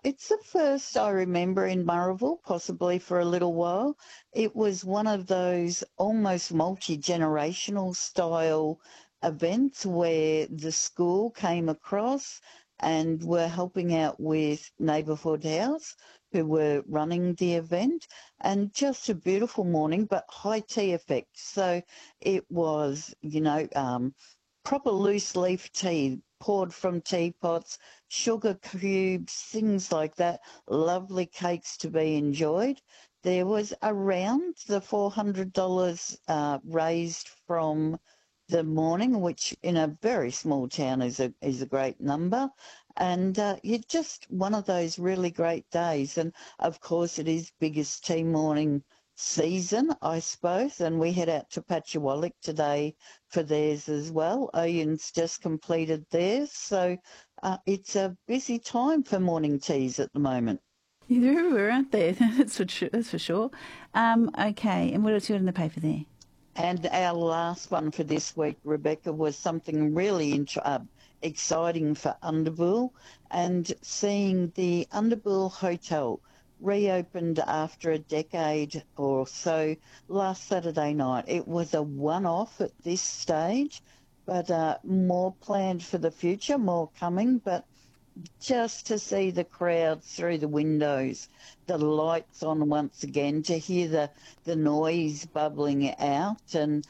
It's the first I remember in Murrayville, possibly for a little while. It was one of those almost multi-generational style events where the school came across and were helping out with Neighbourhood House, who were running the event, and just a beautiful morning, but high tea effect. So it was, proper loose leaf tea poured from teapots, sugar cubes, things like that, lovely cakes to be enjoyed. There was around the $400 raised from the morning, which in a very small town is a great number. And it's just one of those really great days. And of course, it is biggest tea morning season, I suppose. And we head out to Patchawalik today for theirs as well. Oyen's just completed theirs. So it's a busy time for morning teas at the moment. They're everywhere, aren't they? That's for sure. Okay, and what else you got in the paper there? And our last one for this week, Rebecca, was something really exciting for Underbull, and seeing the Underbull Hotel reopened after a decade or so last Saturday night. It was a one-off at this stage, but more planned for the future, more coming, but just to see the crowds through the windows, the lights on once again, to hear the noise bubbling out, and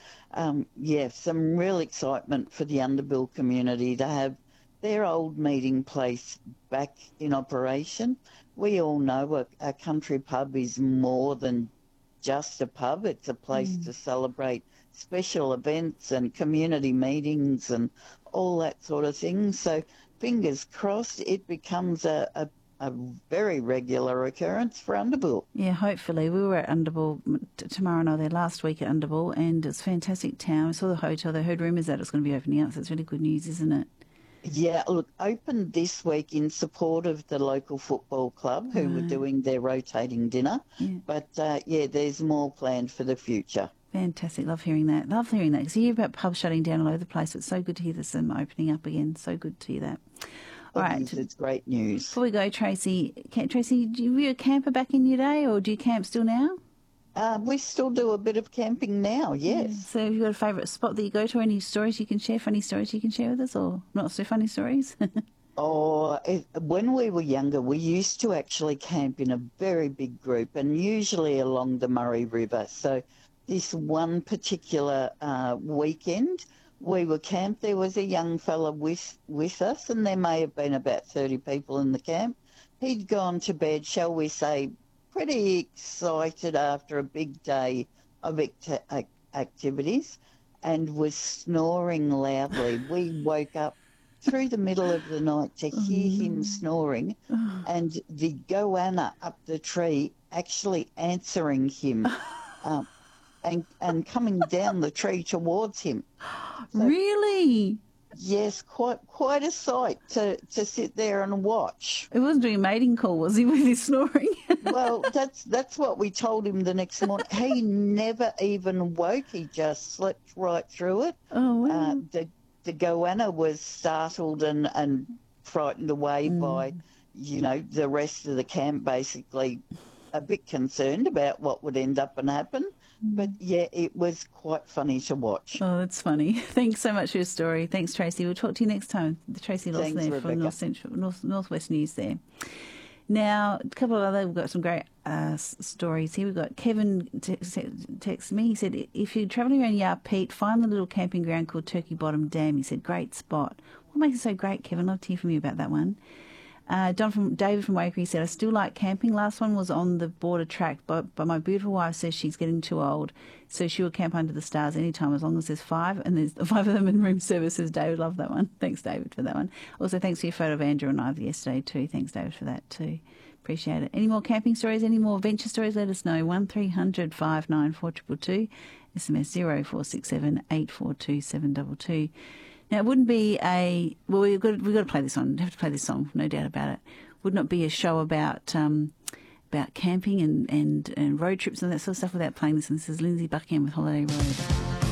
some real excitement for the Underbill community to have their old meeting place back in operation. We all know a country pub is more than just a pub. It's a place to celebrate special events and community meetings and all that sort of thing. So fingers crossed it becomes a very regular occurrence for Underbull. Yeah, hopefully. We were at Underbull, Tamara and I there last week at Underbull, and it's a fantastic town. We saw the hotel. They heard rumours that it's going to be opening up, so it's really good news, isn't it? Yeah, look, opened this week in support of the local football club who were doing their rotating dinner. Yeah. But, there's more planned for the future. Fantastic. Love hearing that. Because you hear about pubs shutting down all over the place. It's so good to hear them opening up again. So good to hear that. All right. It's great news. Before we go, Tracy, do you a camper back in your day, or do you camp still now? We still do a bit of camping now, yes. Yeah. So have you got a favourite spot that you go to? Any stories you can share, funny stories you can share with us, or not so funny stories? When we were younger, we used to actually camp in a very big group, and usually along the Murray River. So this one particular weekend, we were camped. There was a young fella with us, and there may have been about 30 people in the camp. He'd gone to bed, shall we say, pretty excited after a big day of activities, and was snoring loudly. We woke up through the middle of the night to hear him snoring, and the goanna up the tree actually answering him and coming down the tree towards him. So, really? Yes, quite a sight to sit there and watch. He wasn't doing a mating call, was he, with his snoring? Well, that's what we told him the next morning. He never even woke. He just slept right through it. Oh, wow. The goanna was startled and frightened away by, the rest of the camp, basically a bit concerned about what would end up and happen. But, yeah, it was quite funny to watch. Oh, that's funny. Thanks so much for your story. Thanks, Tracy. We'll talk to you next time. Tracy Lawson there from Northwest News there. Now, a couple of other, we've got some great stories here. We've got Kevin texted me. He said, if you're travelling around Yarpeet, find the little camping ground called Turkey Bottom Dam. He said, great spot. What makes it so great, Kevin? I'd love to hear from you about that one. David from Wakery said, I still like camping. Last one was on the border track, but my beautiful wife says she's getting too old, so she will camp under the stars anytime as long as there's 5, and there's 5 of them in room service. Says David. Love that one. Thanks, David, for that one. Also, thanks for your photo of Andrew and I yesterday too. Thanks, David, for that too. Appreciate it. Any more camping stories, any more adventure stories, let us know. 1300 594 222, SMS 0467 842 722. Now, it wouldn't be we've got to play this song. We have to play this song, no doubt about it. Would not be a show about camping and road trips and that sort of stuff without playing this. And this is Lindsay Buckingham with Holiday Road.